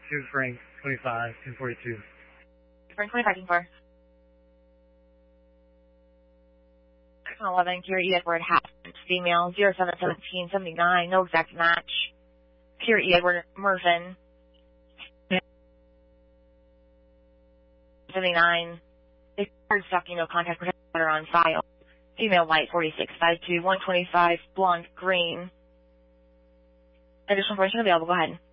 to Frank 25 1042. Frank 25 for 11, Kira E. Edward Haskins, female, 071779, no exact match. Kira E. Edward Mervyn, 79, they started stalking, no contact protector on file. Female, white, 4652, 125, blonde, green. Additional information available, go ahead.